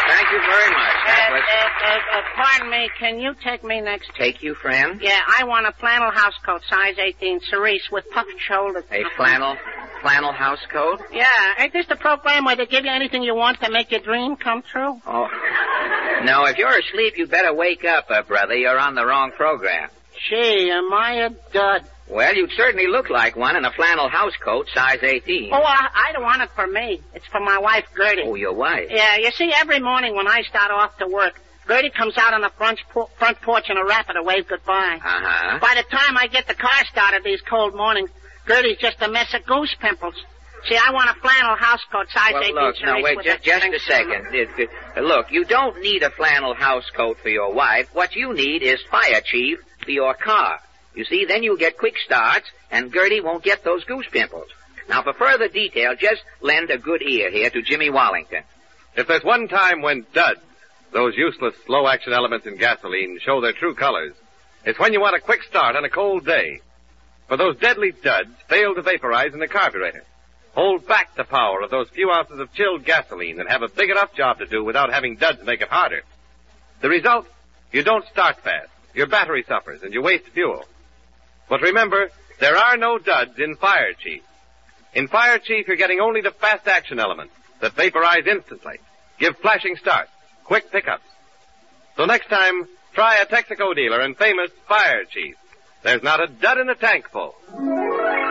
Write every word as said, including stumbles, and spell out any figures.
Thank you very much. That Uh, was... uh, uh, uh, pardon me, can you take me next? Take you, friend? Yeah, I want a flannel house coat, size eighteen, cerise, with puffed shoulders. A flannel, flannel house coat? Yeah, ain't this the program where they give you anything you want to make your dream come true? Oh. No, if you're asleep, you'd better wake up, uh, brother. You're on the wrong program. Gee, am I a dud? Well, you'd certainly look like one in a flannel house coat, size eighteen. Oh, I, I don't want it for me. It's for my wife, Gertie. Oh, your wife? Yeah, you see, every morning when I start off to work, Gertie comes out on the front, por- front porch in a wrapper to wave goodbye. Uh-huh. By the time I get the car started these cold mornings, Gertie's just a mess of goose pimples. See, I want a flannel house coat, size Well, eighteen. look, no, wait, just, just a second. It, it, look, you don't need a flannel house coat for your wife. What you need is fire chief for your car. You see, then you'll get quick starts, and Gertie won't get those goose pimples. Now, for further detail, just lend a good ear here to Jimmy Wallington. If there's one time when duds, those useless slow-action elements in gasoline, show their true colors, it's when you want a quick start on a cold day. For those deadly duds fail to vaporize in the carburetor. Hold back the power of those few ounces of chilled gasoline and have a big enough job to do without having duds make it harder. The result? You don't start fast. Your battery suffers and you waste fuel. But remember, there are no duds in Fire Chief. In Fire Chief, you're getting only the fast action elements that vaporize instantly, give flashing starts, quick pickups. So next time, try a Texaco dealer and famous Fire Chief. There's not a dud in the tank full.